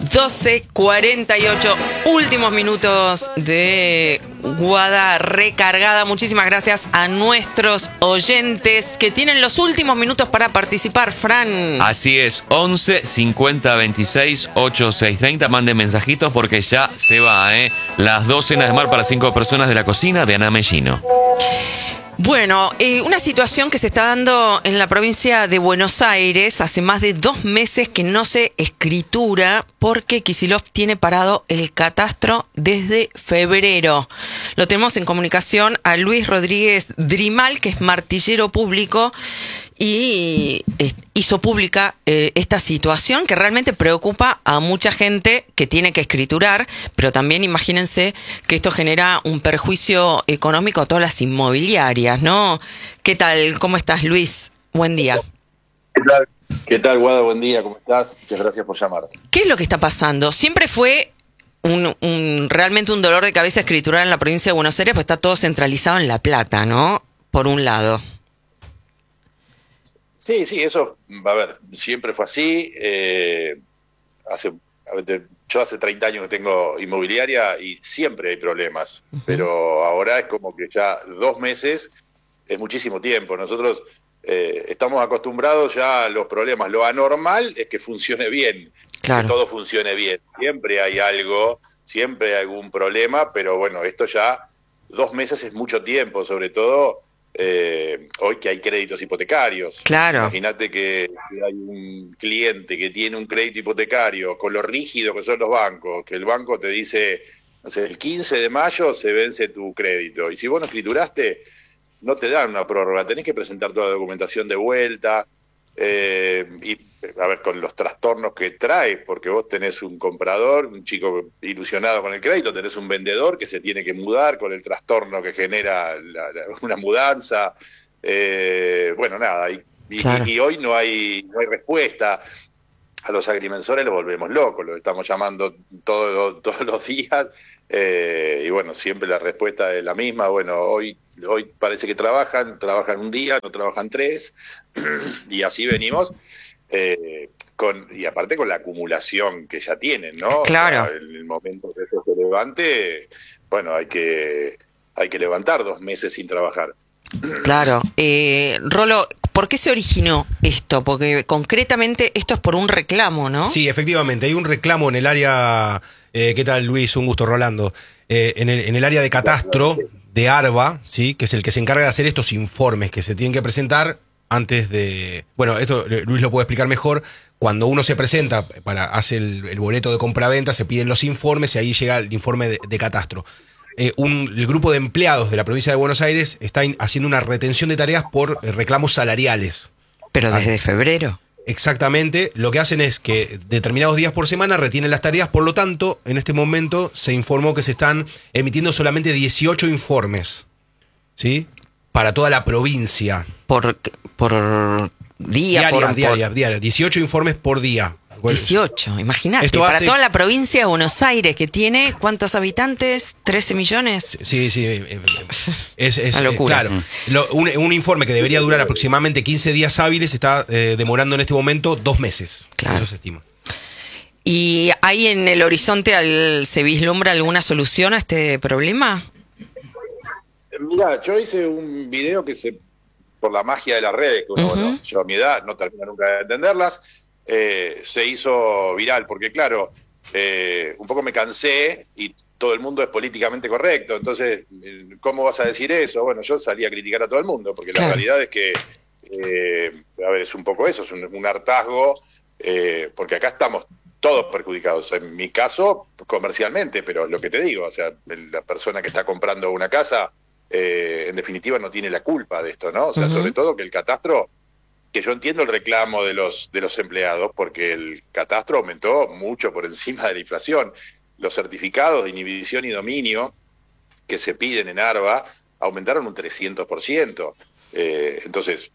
12:48, últimos minutos de Guada Recargada. Muchísimas gracias a nuestros oyentes que tienen los últimos minutos para participar, Fran. Así es, 11 50 26 8630. Manden mensajitos porque ya se va, las 2 cenas de mar para 5 personas de la cocina de Ana Mellino. Bueno, una situación que se está dando en la provincia de Buenos Aires. Hace más de 2 meses que no se escritura porque Kicillof tiene parado el catastro desde febrero. Lo tenemos en comunicación a Luis Rodríguez Drimal, que es martillero público, y hizo pública esta situación que realmente preocupa a mucha gente que tiene que escriturar, pero también imagínense que esto genera un perjuicio económico a todas las inmobiliarias, ¿no? ¿Qué tal? ¿Cómo estás, Luis? Buen día. ¿Qué tal, Guada? Buen día, ¿cómo estás? Muchas gracias por llamar. ¿Qué es lo que está pasando? Siempre fue realmente un dolor de cabeza escriturar en la provincia de Buenos Aires, porque está todo centralizado en La Plata, ¿no? Por un lado. Sí, eso, a ver, siempre fue así. Yo hace 30 años que tengo inmobiliaria y siempre hay problemas, pero ahora es como que ya 2 meses es muchísimo tiempo. Nosotros estamos acostumbrados ya a los problemas. Lo anormal es que funcione bien, claro, que todo funcione bien. Siempre hay algo, siempre hay algún problema, pero bueno, esto ya 2 meses es mucho tiempo, sobre todo hoy que hay créditos hipotecarios. Claro. Imagínate que hay un cliente que tiene un crédito hipotecario, con lo rígido que son los bancos, que el banco te dice, no sé, el 15 de mayo se vence tu crédito, y si vos no escrituraste, no te dan una prórroga, tenés que presentar toda la documentación de vuelta, y a ver, con los trastornos que trae, porque vos tenés un comprador, un chico ilusionado con el crédito, tenés un vendedor que se tiene que mudar con el trastorno que genera una mudanza, bueno, nada, claro, y hoy no hay respuesta. A los agrimensores los volvemos locos, los estamos llamando todos los días, y bueno, siempre la respuesta es la misma. Bueno, hoy parece que trabajan un día, no trabajan 3, y así venimos, y aparte con la acumulación que ya tienen, ¿no? Claro. O sea, en el momento que eso se levante, bueno, hay que levantar 2 meses sin trabajar. Claro. Rolo, ¿por qué se originó esto? Porque concretamente esto es por un reclamo, ¿no? Sí, efectivamente, hay un reclamo en el área, ¿qué tal, Luis? Un gusto, Rolando. En el área de catastro de ARBA, ¿sí? Que es el que se encarga de hacer estos informes que se tienen que presentar antes de... Bueno, esto Luis lo puede explicar mejor. Cuando uno se presenta, hace el boleto de compraventa, se piden los informes y ahí llega el informe de catastro. El grupo de empleados de la provincia de Buenos Aires está haciendo una retención de tareas por reclamos salariales. Pero desde febrero. Exactamente. Lo que hacen es que determinados días por semana retienen las tareas, por lo tanto, en este momento se informó que se están emitiendo solamente 18 informes, ¿sí? Para toda la provincia. Por día. Diaria. 18 informes por día. 18, imagínate, para toda la provincia de Buenos Aires, que tiene, ¿cuántos habitantes? ¿13 millones? Sí, es una locura. Claro. Un informe que debería durar aproximadamente 15 días hábiles está demorando en este momento 2 meses. Claro. Eso se estima. ¿Y hay en el horizonte, se vislumbra alguna solución a este problema? Mira, yo hice un video por la magia de las redes, que bueno, yo a mi edad no termino nunca de entenderlas, se hizo viral, porque claro, un poco me cansé y todo el mundo es políticamente correcto, entonces, ¿cómo vas a decir eso? Bueno, yo salí a criticar a todo el mundo, porque la realidad es que, a ver, es un poco eso, es un hartazgo, porque acá estamos todos perjudicados, en mi caso, comercialmente, pero lo que te digo, o sea, la persona que está comprando una casa, en definitiva no tiene la culpa de esto, ¿no? O sea, sobre todo que el catastro, que yo entiendo el reclamo de los empleados, porque el catastro aumentó mucho por encima de la inflación. Los certificados de inhibición y dominio que se piden en ARBA aumentaron un 300%. Entonces,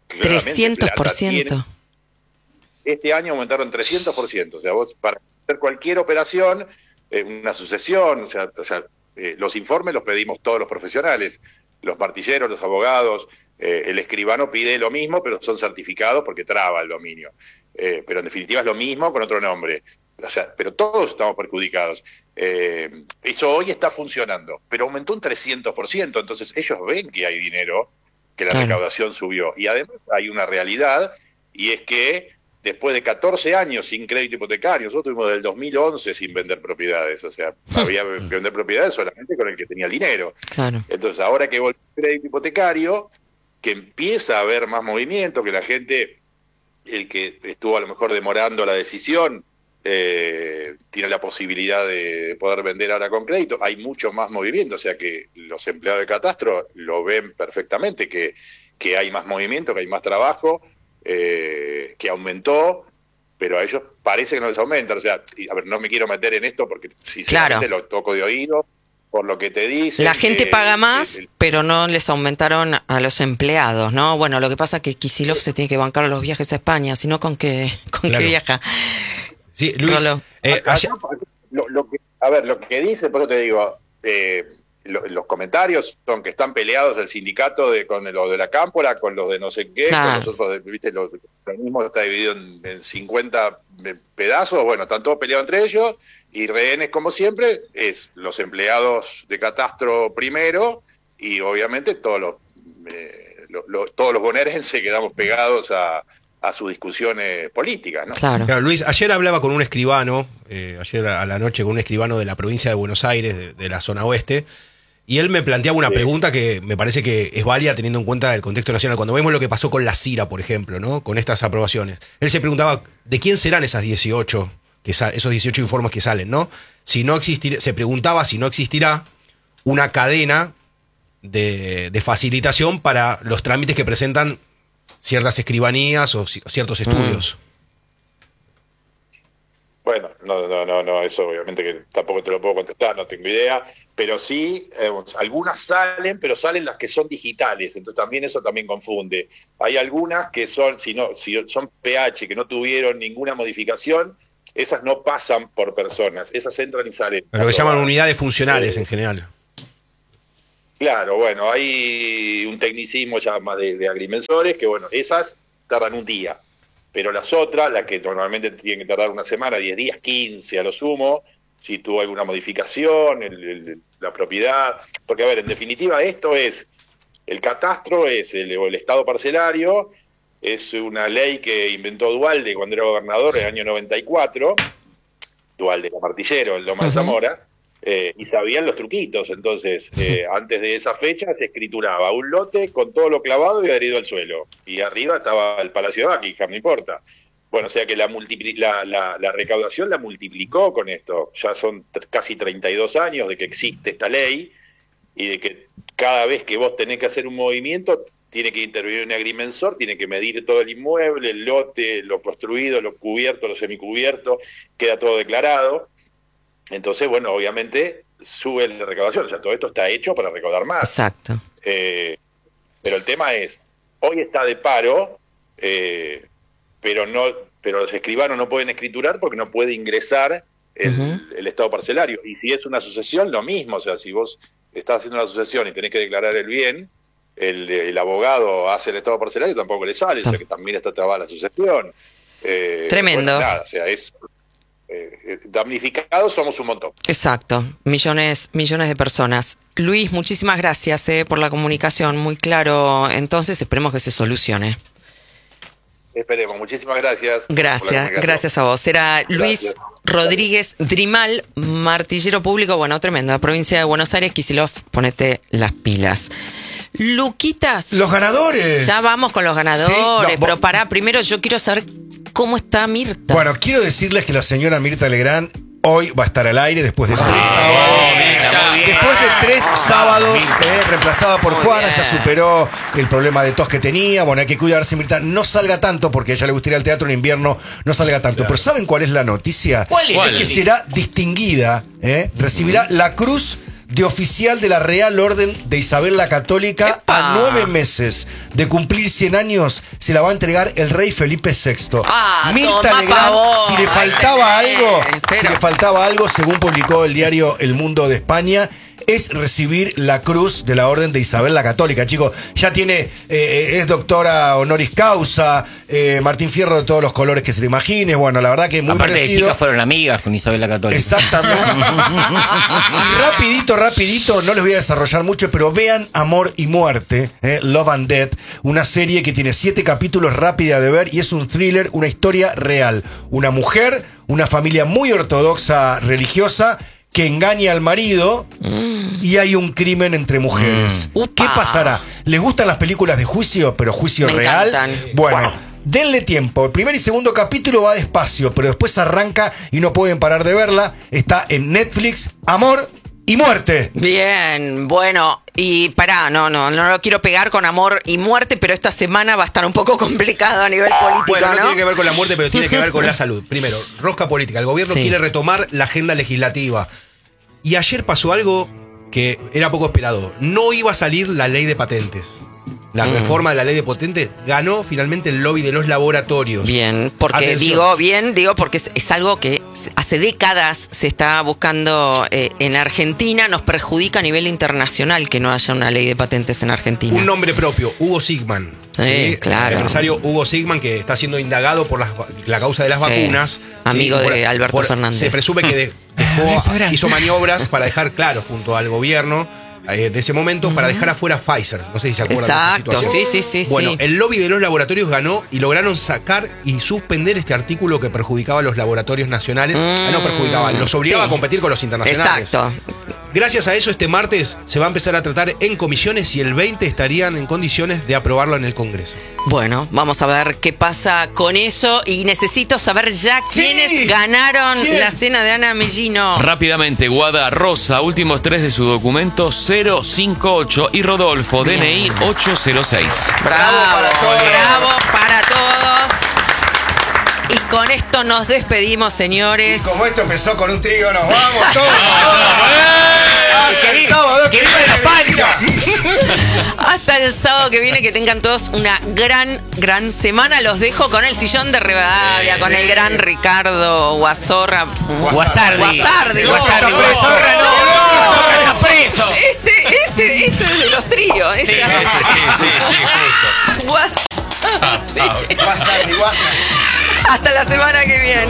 300%. Este año aumentaron 300%. O sea, vos para hacer cualquier operación, una sucesión, o sea, los informes los pedimos todos los profesionales, los martilleros, los abogados, el escribano pide lo mismo, pero son certificados porque traba el dominio. Pero en definitiva es lo mismo con otro nombre. O sea, pero todos estamos perjudicados. Eso hoy está funcionando, pero aumentó un 300%, entonces ellos ven que hay dinero, que la recaudación subió. Y además hay una realidad, y es que después de 14 años sin crédito hipotecario, nosotros tuvimos del 2011 sin vender propiedades, o sea, había que vender propiedades solamente con el que tenía el dinero. Claro. Entonces, ahora que volvió el crédito hipotecario, que empieza a haber más movimiento, que la gente, el que estuvo a lo mejor demorando la decisión, tiene la posibilidad de poder vender ahora con crédito, hay mucho más movimiento, o sea que los empleados de catastro lo ven perfectamente, que hay más movimiento, que hay más trabajo, que aumentó, pero a ellos parece que no les aumentan. O sea, a ver, no me quiero meter en esto porque sinceramente lo toco de oído, por lo que te dicen. La gente paga más, pero no les aumentaron a los empleados, ¿no? Bueno, lo que pasa es que Kicillof se tiene que bancar los viajes a España, sino con qué viaja. Sí, Luis, lo que dice, por eso te digo, los comentarios son que están peleados el sindicato con los de la Cámpora, con los de no sé qué, con los otros, viste, el organismo está dividido en 50 pedazos, bueno, están todos peleados entre ellos, y rehenes, como siempre, es los empleados de catastro primero, y obviamente todos los bonaerenses quedamos pegados a sus discusiones políticas, ¿no? Claro, Luis, ayer hablaba con un escribano, ayer a la noche con un escribano de la provincia de Buenos Aires, de la zona oeste, y él me planteaba una pregunta que me parece que es válida teniendo en cuenta el contexto nacional. Cuando vemos lo que pasó con la CIRA, por ejemplo, ¿no? Con estas aprobaciones, él se preguntaba de quién serán esas 18, esos 18 informes que salen, ¿no? Si no existirá, se preguntaba si no existirá una cadena de facilitación para los trámites que presentan ciertas escribanías o ciertos estudios. Bueno, no, eso obviamente que tampoco te lo puedo contestar, no tengo idea, pero sí, algunas salen, pero salen las que son digitales, entonces también eso también confunde. Hay algunas que son, si son PH, que no tuvieron ninguna modificación, esas no pasan por personas, esas entran y salen. Lo que llaman unidades funcionales en general. Claro, bueno, hay un tecnicismo ya más de agrimensores, que bueno, esas tardan un día. Pero las otras, las que normalmente tienen que tardar una semana, 10 días, 15 a lo sumo, si tuvo alguna modificación, la propiedad. Porque, a ver, en definitiva, esto es, el catastro es el estado parcelario, es una ley que inventó Duhalde cuando era gobernador en el año 94, Duhalde, la Martillero, el Loma de Zamora, y sabían los truquitos. Entonces, antes de esa fecha se escrituraba un lote con todo lo clavado y adherido al suelo. Y arriba estaba el Palacio de Buckingham, no importa. Bueno, o sea que la recaudación la multiplicó con esto. Ya son casi 32 años de que existe esta ley y de que cada vez que vos tenés que hacer un movimiento, tiene que intervenir un agrimensor, tiene que medir todo el inmueble, el lote, lo construido, lo cubierto, lo semicubierto, queda todo declarado. Entonces, bueno, obviamente sube la recaudación, o sea, todo esto está hecho para recaudar más. Exacto. Pero el tema es, hoy está de paro, pero los escribanos no pueden escriturar porque no puede ingresar el estado parcelario. Y si es una sucesión, lo mismo, o sea, si vos estás haciendo una sucesión y tenés que declarar el bien, el abogado hace el estado parcelario, tampoco le sale, o sea que también está trabada la sucesión. Tremendo. Bueno, nada, o sea, es... damnificados somos un montón. Exacto, millones de personas. Luis, muchísimas gracias por la comunicación, muy claro. Entonces esperemos que se solucione. Esperemos, muchísimas gracias. Gracias a vos. Era Luis Rodríguez Drimal, martillero público, bueno, tremendo, la provincia de Buenos Aires. Kicillof, ponete las pilas. Luquitas. Los ganadores. Ya vamos con los ganadores, sí, pero pará, primero yo quiero saber cómo está Mirta. Bueno, quiero decirles que la señora Mirta Legrand hoy va a estar al aire después de 3 sábados. Después de 3 sábados, reemplazada por Juana, ya superó el problema de tos que tenía. Bueno, hay que cuidarse, Mirta. No salga tanto, porque a ella le gusta ir al teatro en invierno, no salga tanto. Claro. Pero ¿saben cuál es la noticia? ¿Cuál es? Es que será distinguida, recibirá la cruz de oficial de la Real Orden de Isabel la Católica. ¡Epa! A 9 meses de cumplir 100 años se la va a entregar el rey Felipe VI. Mirta Legrand, si le faltaba algo, según publicó el diario El Mundo de España, es recibir la cruz de la Orden de Isabel la Católica, chicos. Ya tiene, es doctora honoris causa, Martín Fierro de todos los colores que se te imagines. Bueno, la verdad que muy Aparte merecido. de chicas fueron amigas con Isabel la Católica. Exactamente. Y rapidito, no les voy a desarrollar mucho, pero vean Amor y Muerte, Love and Death, una serie que tiene 7 capítulos, rápida de ver, y es un thriller, una historia real. Una mujer, una familia muy ortodoxa religiosa, que engaña al marido y hay un crimen entre mujeres. Upa. ¿Qué pasará? ¿Les gustan las películas de juicio, pero juicio Me real? encantan. Bueno, denle tiempo. El primer y segundo capítulo va despacio, pero después arranca y no pueden parar de verla. Está en Netflix, Amor y Muerte. Bien, bueno, y pará, no lo quiero pegar con Amor y Muerte, pero esta semana va a estar un poco complicado a nivel político, Bueno, no ¿no? tiene que ver con la muerte, pero tiene que ver con la salud. Primero, rosca política. El gobierno Sí. quiere retomar la agenda legislativa. Y ayer pasó algo que era poco esperado. No iba a salir la ley de patentes. La reforma de la ley de patentes ganó finalmente el lobby de los laboratorios. Bien, porque Atención. digo porque es algo que hace décadas se está buscando en Argentina, nos perjudica a nivel internacional que no haya una ley de patentes en Argentina. Un nombre propio, Hugo Sigman. Sí, claro. El empresario Hugo Sigman, que está siendo indagado por la causa de las Sí. vacunas. Amigo de Alberto Fernández. Se presume que hizo maniobras para dejar claro junto al gobierno de ese momento para dejar afuera Pfizer. No sé si se acuerdan Exacto, de esa situación. sí. Bueno, el lobby de los laboratorios ganó y lograron sacar y suspender este artículo que perjudicaba a los laboratorios nacionales. No perjudicaba, los obligaba Sí. a competir con los internacionales. Exacto. Gracias a eso, este martes se va a empezar a tratar en comisiones y el 20 estarían en condiciones de aprobarlo en el Congreso. Bueno, vamos a ver qué pasa con eso y necesito saber ya Sí. quiénes ganaron ¿Quién? la cena de Ana Mellino. Rápidamente, Guada Rosa, últimos 3 de su documento 058 y Rodolfo, DNI 806. Bravo para todos. bravo para todos. Y con esto nos despedimos, señores. Como esto empezó con un trío, nos vamos todos. Hasta el sábado. ¡Que viva la pancha! Hasta el sábado que viene, que tengan todos una gran semana. Los dejo con el sillón de Rivadavia, con el gran Ricardo Guazorra. Guasardi. Guasardi. Guasardi. No. Guasarra no. Está preso. Ese es de los tríos. Ese. justo. Guas- Guasardi. Hasta la semana que viene.